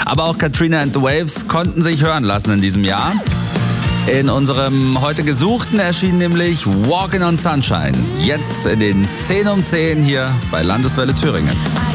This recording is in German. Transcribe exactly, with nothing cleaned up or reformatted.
Aber auch Katrina and the Waves konnten sich hören lassen in diesem Jahr. In unserem heute Gesuchten erschien nämlich Walking on Sunshine. Jetzt in den zehn um zehn hier bei Landeswelle Thüringen.